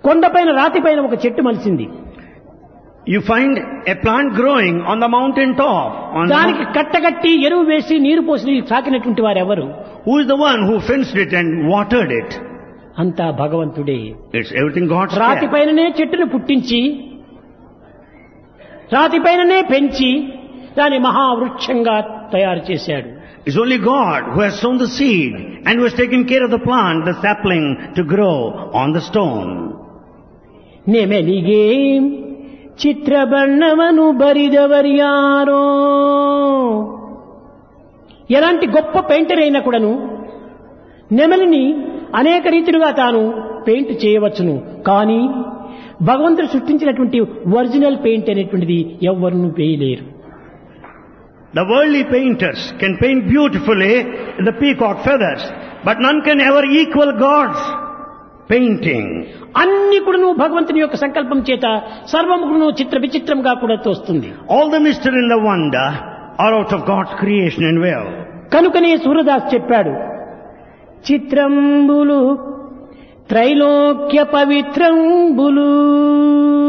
కొండపైన రాతిపైన ఒక చెట్టు మలిసింది. You find a plant growing on the mountain top. దానికి కట్టగట్టి ఎరువు వేసి నీరు పోసి సాకినటువంటి వారెవరు? Who is the one who fenced it and watered it? అంతా భగవంతుడే. It's everything God's care. రాతిపైననే చెట్టును పుట్టించి రాతిపైననే పెంచి దాని మహావృక్షంగా తయారు చేశాడు. It's only God who has sown the seed and who has taken care of the plant, the sapling, to grow on the stone. ನೆಮೆಲಿಗೆ చిత్రబಣ್ಣవను బరిదవర్యారో. ఎలాంటి గొప్ప పెయింటర్ అయినా కూడాను నెమలిని అనేక రీతిలుగా తాను పెయింట్ చేయవచ్చును. కానీ భగవంతుడు సృష్టించినటువంటి ఒరిజినల్ పెయింట్ అనేటువంటిది ఎవ్వరూ వేయలేరు. The worldly painters can paint beautifully the peacock feathers, but none can ever equal God's painting. అన్ని కూడాను భగవంతుని యొక్క సంకల్పం చేత సర్వమును చిత్ర విచిత్రంగా కూడా తోస్తుంది. All the mystery and the wonder are out of God's creation and will. కనుకనే సూరదాస్ చెప్పాడు, చిత్రంబులు త్రైలోక్య పవిత్రంబులు